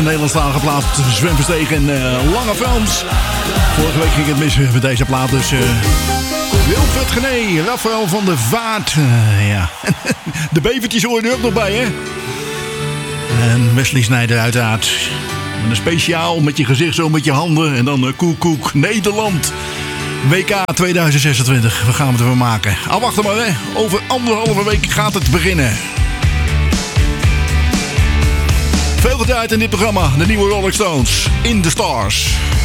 een Nederlandstalige plaat. Zwemversteeg en lange films. Vorige week ging het mis met deze plaat. Dus Wilfred Genee, Rafael van der Vaart. Ja. De bevertjes hoor je er ook nog bij, hè? En Wesley Snijder uiteraard. En een speciaal met je gezicht zo met je handen. En dan koek Nederland. WK 2026. We gaan het ervan maken. Wacht maar, hè. Over 1,5 week gaat het beginnen. Veel gedraaid in dit programma. De nieuwe Rolling Stones. In the Stars.